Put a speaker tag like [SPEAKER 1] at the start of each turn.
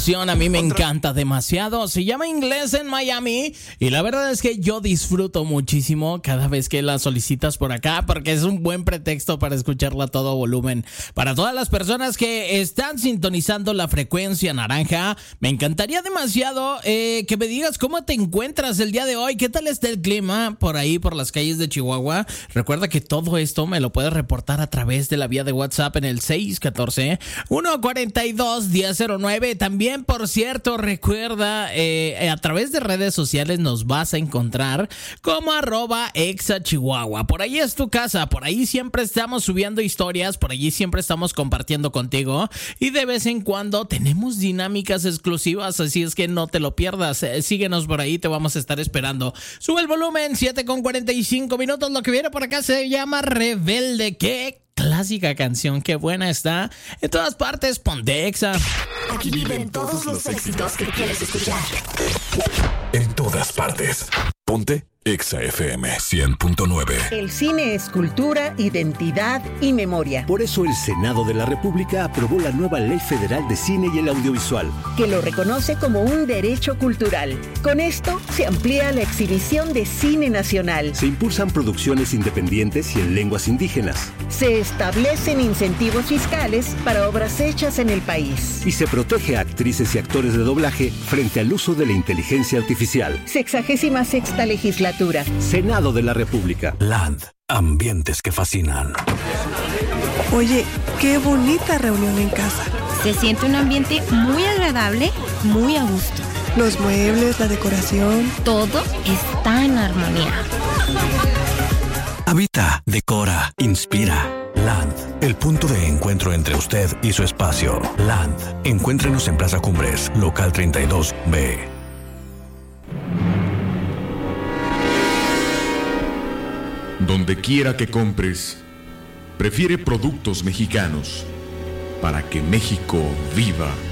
[SPEAKER 1] A mí me encanta demasiado. Se llama Inglés en Miami y la verdad es que yo disfruto muchísimo cada vez que la solicitas por acá porque es un buen pretexto para escucharla a todo volumen. Para todas las personas que están sintonizando la frecuencia naranja, me encantaría demasiado que me digas cómo te encuentras el día de hoy. ¿Qué tal está el clima por ahí, por las calles de Chihuahua? Recuerda que todo esto me lo puedes reportar a través de la vía de WhatsApp en el 614-142-1009. También, por cierto, recuerda, a través de redes sociales nos vas a encontrar como @exachihuahua. Por ahí es tu casa, por ahí siempre estamos subiendo historias, por allí siempre estamos compartiendo contigo y de vez en cuando tenemos dinámicas exclusivas, así es que no te lo pierdas. Síguenos por ahí, te vamos a estar esperando. Sube el volumen, 7:45. Lo que viene por acá se llama Rebelde. ¡Qué clásica canción! ¡Qué buena está! En todas partes, ponte Exa.
[SPEAKER 2] Aquí viven todos los éxitos que quieres escuchar.
[SPEAKER 3] En todas partes. Ponte Exa FM 100.9.
[SPEAKER 4] El cine es cultura, identidad y memoria.
[SPEAKER 5] Por eso el Senado de la República aprobó la nueva Ley Federal de Cine y el Audiovisual,
[SPEAKER 4] que lo reconoce como un derecho cultural. Con esto se amplía la exhibición de cine nacional.
[SPEAKER 5] Se impulsan producciones independientes y en lenguas indígenas.
[SPEAKER 4] Se establecen incentivos fiscales para obras hechas en el país.
[SPEAKER 5] Y se protege a actrices y actores de doblaje frente al uso de la inteligencia artificial.
[SPEAKER 4] 66ª legislatura.
[SPEAKER 5] Senado de la República.
[SPEAKER 3] Land. Ambientes que fascinan.
[SPEAKER 6] Oye, qué bonita reunión en casa.
[SPEAKER 7] Se siente un ambiente muy agradable, muy a gusto.
[SPEAKER 6] Los muebles, la decoración.
[SPEAKER 7] Todo está en armonía.
[SPEAKER 3] Habita, decora, inspira. Land, el punto de encuentro entre usted y su espacio. Land. Encuéntrenos en Plaza Cumbres, local 32B.
[SPEAKER 8] Donde quiera que compres, prefiere productos mexicanos para que México viva.